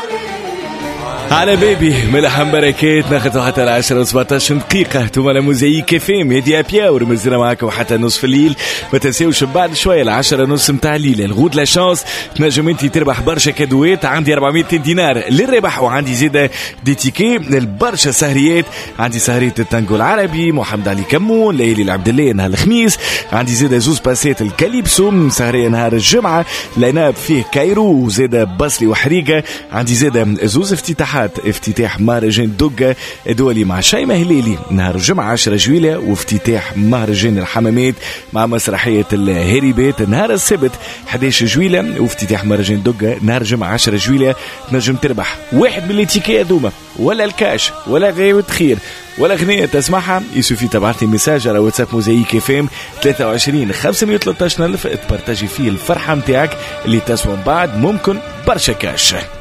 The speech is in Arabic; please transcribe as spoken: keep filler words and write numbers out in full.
على بيبي ملحم بركات ناخذ حتى العشرة وسبعتاش دقيقة. توما على موزايك فيم هدي أبيا ورمزنا معاكم حتى نصف الليل. ما تنسيوش بعد شوية العشرة نص متاع الليل الغود لا شانس تنجم انتي تربح برشا كادوات. عندي أربعمية دينار للربح وعندي زيادة دي تيكي للبرشا سهريات. عندي سهرية التانجو العربي محمد علي كمون ليلي العبد الله نهار الخميس. عندي زيادة زوز باسات الكاليبسو سهرية نهار الجمعة ليناب فيه كايرو وزيادة بصلي وحريقة. عندي زيادة زوز افتتاحات افتتاح مهرجان دوغا دولي مع شيماء هليلي نهار الجمعة عشرة جويلية وافتتاح مهرجان الحمامات مع مسرحية الهريبات نهار السبت إحدى عشر جويلية وافتتاح مهرجان دوغا نهار الجمعة عشرة جويلية. تنجم تربح واحد من التيكي دوما ولا الكاش ولا غير خير ولا غنية تسمعها. يسوفي تبعث لي ميساج على واتساب موزايك اف ام ثلاثة وعشرين خمسمية وثلاثة عشر ألف تبارتاجي فيه الفرحة متاعك اللي تسوى بعد ممكن برشا كاش.